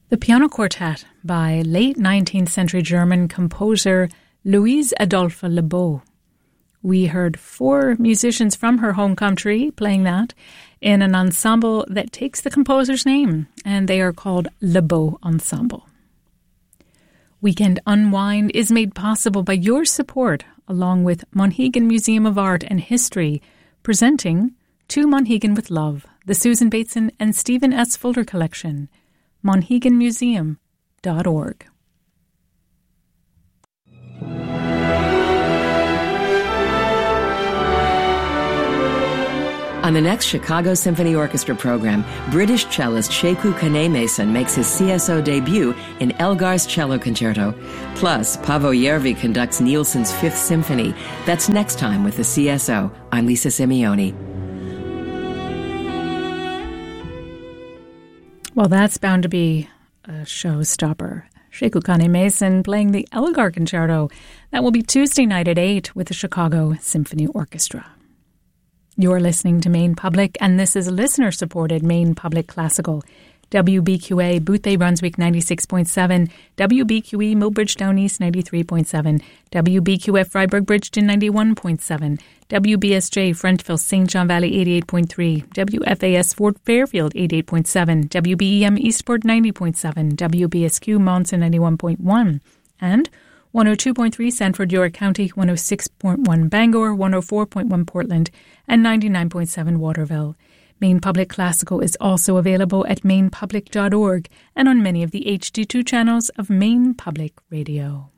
The Piano Quartet by late 19th century German composer Louise Adolphe Lebeau. We heard 4 musicians from her home country playing that in an ensemble that takes the composer's name, and they are called Lebeau Ensemble. Weekend Unwind is made possible by your support, along with Monhegan Museum of Art and History, presenting To Monhegan with Love, the Susan Bateson and Stephen S. Fuller Collection, monheganmuseum.org. On the next Chicago Symphony Orchestra program, British cellist Sheku Kane-Mason makes his CSO debut in Elgar's Cello Concerto. Plus, Paavo Järvi conducts Nielsen's Fifth Symphony. That's next time with the CSO. I'm Lisa Simeoni. Well, that's bound to be a showstopper. Sheku Kane-Mason playing the Elgar Concerto. That will be Tuesday night at 8 with the Chicago Symphony Orchestra. You're listening to Maine Public, and this is listener-supported Maine Public Classical. WBQA, Boothbay Brunswick 96.7, WBQE Millbridge Down East 93.7, WBQF Freiburg Bridgeton 91.7, WBSJ Frenchville St. John Valley 88.3, WFAS Fort Fairfield 88.7, WBEM Eastport 90.7, WBSQ Monson 91.1, and 102.3 Sanford, York County, 106.1 Bangor, 104.1 Portland, and 99.7 Waterville. Maine Public Classical is also available at mainepublic.org and on many of the HD2 channels of Maine Public Radio.